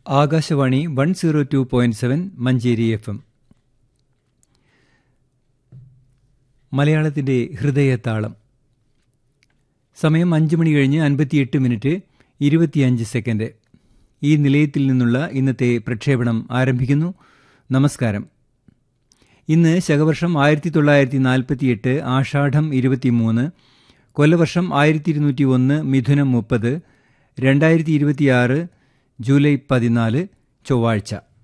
Akashvani 102.7 Manjeri FM. മലയാളത്തിൻ്റെ ഹൃദയതാളം. സമയം 5 മണി കഴിഞ്ഞ് 58 മിനിറ്റ് 25 സെക്കൻഡ്. ഈ നിലയത്തിൽ നിന്നുള്ള ഇന്നത്തെ പ്രക്ഷേപണം ആരംഭിക്കുന്നു. നമസ്കാരം. ഇന്ന് ശകവർഷം 1948 ആഷാഢം 23, കൊല്ലവർഷം 1201 മിഥുനം 30, 2026 ജൂലൈ 14 ചൊവ്വാഴ്ച.